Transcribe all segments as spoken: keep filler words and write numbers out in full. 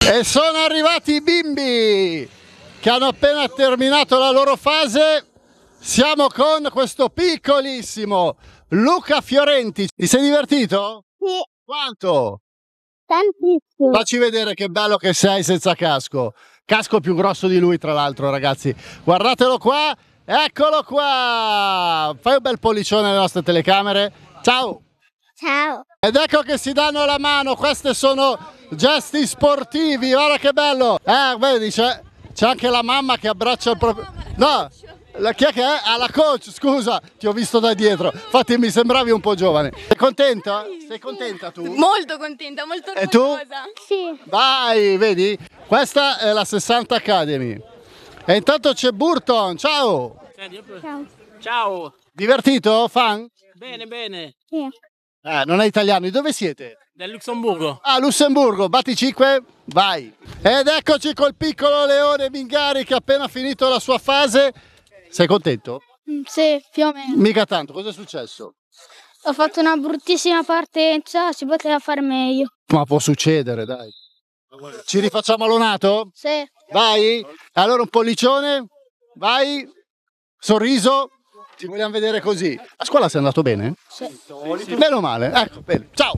E sono arrivati i bimbi che hanno appena terminato la loro fase. Siamo con questo piccolissimo Luca Fiorenti. Ti sei divertito? Sì. Quanto? Tantissimo. Facci vedere che bello che sei senza casco. Casco più grosso di lui, tra l'altro, ragazzi. Guardatelo qua. Eccolo qua. Fai un bel pollicione alle nostre telecamere. Ciao. Ciao. Ed ecco che si danno la mano. Questi sono gesti sportivi. Guarda che bello. Eh, vedi, c'è anche la mamma che abbraccia il proprio... No. La, chi è che è? Ah, la coach, scusa, ti ho visto da dietro, infatti mi sembravi un po' giovane. Sei contenta? Sei contenta tu? Molto contenta, molto orgogliosa. E tu? Sì. Vai, vedi? Questa è la sessanta Academy. E intanto c'è Burton, ciao! Ciao. Ciao! Divertito? Fan? Bene, bene. Sì. Eh, non è italiano, di dove siete? Del Lussemburgo. Ah, Lussemburgo, batti cinque, vai! Ed eccoci col piccolo Leone Mingari che ha appena finito la sua fase. Sei contento? Sì, più o meno. Mica tanto, cosa è successo? Ho fatto una bruttissima partenza, si poteva fare meglio. Ma può succedere, dai. Ci rifacciamo l'onato? Sì. Vai? Allora un pollicione? Vai? Sorriso? Ti vogliamo vedere così. A scuola sei andato bene? Sì. Bene o male? Ecco, bene. Ciao!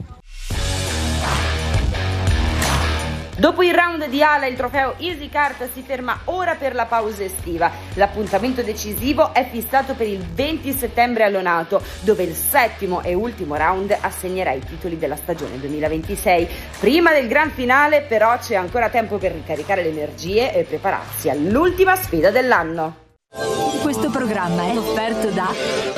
Dopo il round di ala il trofeo Easy Kart si ferma ora per la pausa estiva. L'appuntamento decisivo è fissato per il venti settembre a Lonato, dove il settimo e ultimo round assegnerà i titoli della stagione duemilaventisei. Prima del gran finale però c'è ancora tempo per ricaricare le energie e prepararsi all'ultima sfida dell'anno. Questo programma è offerto da